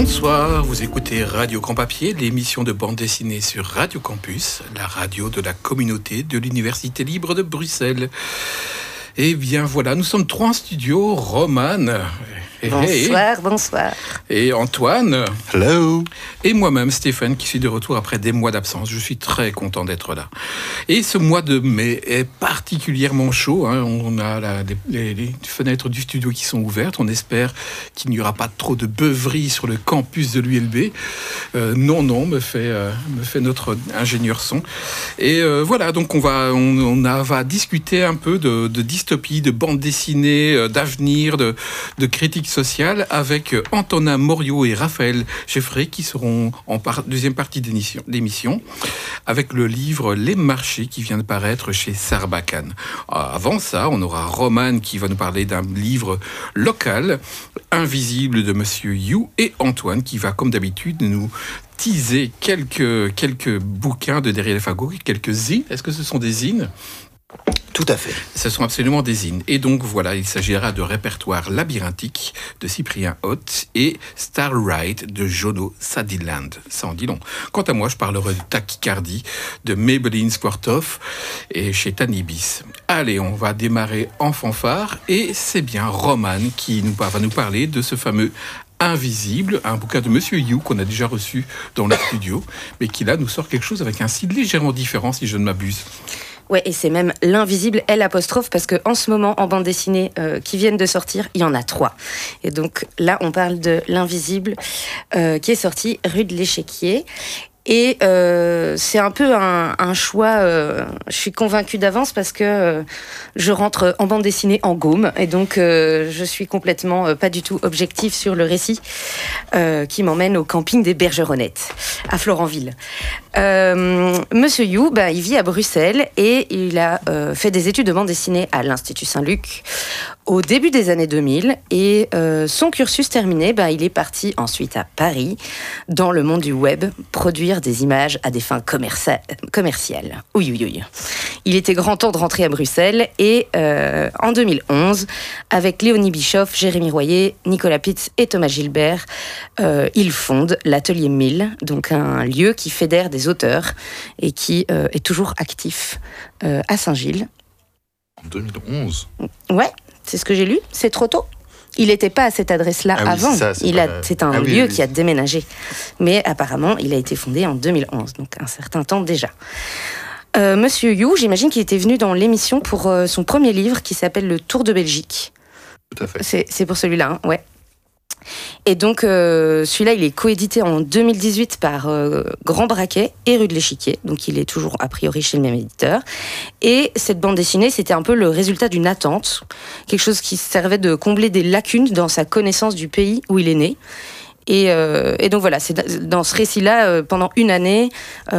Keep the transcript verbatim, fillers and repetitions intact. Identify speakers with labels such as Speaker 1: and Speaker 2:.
Speaker 1: Bonsoir, vous écoutez Radio Grand Papier, l'émission de bande dessinée sur Radio Campus, la radio de la communauté de l'Université libre de Bruxelles. Eh bien voilà, nous sommes trois en studio, Romane.
Speaker 2: Bonsoir, bonsoir.
Speaker 1: Et Antoine.
Speaker 3: Hello.
Speaker 1: Et moi-même, Stéphane, qui suis de retour après des mois d'absence. Je suis très content d'être là. Et ce mois de mai est particulièrement chaud. Hein. On a la, les, les fenêtres du studio qui sont ouvertes. On espère qu'il n'y aura pas trop de beuverie sur le campus de l'U L B. Euh, non, non, me fait, euh, me fait notre ingénieur son. Et euh, voilà, donc on va, on, on a, va discuter un peu de, de dystopie, de bande dessinée, euh, d'avenir, de, de critique sociale avec Antonin Moriot et Raphaël Geffray qui seront en par- deuxième partie d'émission avec le livre Les Marchés qui vient de paraître chez Sarbacane. Avant ça, on aura Romane qui va nous parler d'un livre local, Invisible de Monsieur You, et Antoine qui va comme d'habitude nous teaser quelques, quelques bouquins de derrière les fagots, quelques zines. Est-ce que ce sont des zines ?
Speaker 3: Tout à fait.
Speaker 1: Ce sont absolument des zines. Et donc voilà, il s'agira de Répertoire labyrinthique de Cyprien Hoth et Starride de Jono Sadiland. Ça en dit long. Quant à moi, je parlerai de Tachycardie de Maybelline Squartoff et chez Tanibis. Allez, on va démarrer en fanfare et c'est bien Romane qui nous, va nous parler de ce fameux Invisible, un bouquin de Monsieur You qu'on a déjà reçu dans le studio, mais qui là nous sort quelque chose avec un style légèrement différent si je ne m'abuse.
Speaker 2: Ouais, et c'est même l'invisible L apostrophe parce que en ce moment en bande dessinée euh, qui viennent de sortir, il y en a trois. Et donc là, on parle de l'invisible euh, qui est sorti rue de l'Échiquier. Et euh, c'est un peu un, un choix, euh, je suis convaincue d'avance parce que euh, je rentre en bande dessinée en Gaume et donc euh, je suis complètement euh, pas du tout objective sur le récit euh, qui m'emmène au camping des Bergeronnettes à Florenville. Euh, Monsieur You, bah, il vit à Bruxelles et il a euh, fait des études de bande dessinée à l'Institut Saint-Luc au début des années deux mille et euh, son cursus terminé, bah, il est parti ensuite à Paris dans le monde du web produire des images à des fins commercia- commerciales. Oui, oui, oui. Il était grand temps de rentrer à Bruxelles et euh, en deux mille onze, avec Léonie Bischoff, Jérémy Royer, Nicolas Pitz et Thomas Gilbert, euh, il fonde l'Atelier mille, donc un lieu qui fédère des auteurs et qui euh, est toujours actif euh, à Saint-Gilles.
Speaker 3: En deux mille onze.
Speaker 2: Ouais, c'est ce que j'ai lu. C'est trop tôt. Il n'était pas à cette adresse-là
Speaker 3: ah oui,
Speaker 2: avant.
Speaker 3: C'est, ça, c'est,
Speaker 2: il
Speaker 3: pas...
Speaker 2: a, c'est un
Speaker 3: ah,
Speaker 2: lieu
Speaker 3: oui, oui,
Speaker 2: qui
Speaker 3: oui.
Speaker 2: a déménagé. Mais apparemment, il a été fondé en deux mille onze, donc un certain temps déjà. Euh, Monsieur You, j'imagine qu'il était venu dans l'émission pour euh, son premier livre qui s'appelle Le Tour de Belgique.
Speaker 3: Tout à fait.
Speaker 2: C'est, c'est pour celui-là, hein, ouais. Et donc, euh, celui-là, il est coédité en deux mille dix-huit par euh, Grand Braquet et Rue de l'Échiquier. Donc, il est toujours, a priori, chez le même éditeur. Et cette bande dessinée, c'était un peu le résultat d'une attente. Quelque chose qui servait de combler des lacunes dans sa connaissance du pays où il est né. Et, euh, et donc, voilà, c'est dans ce récit-là, euh, pendant une année... Euh,